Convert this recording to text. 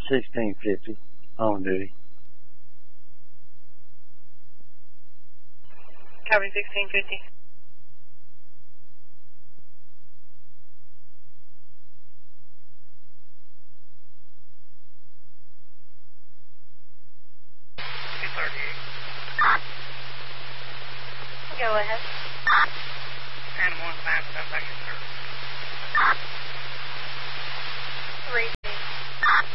1650 on duty. Copy 1650. Go ahead. Animal and 5 back in service.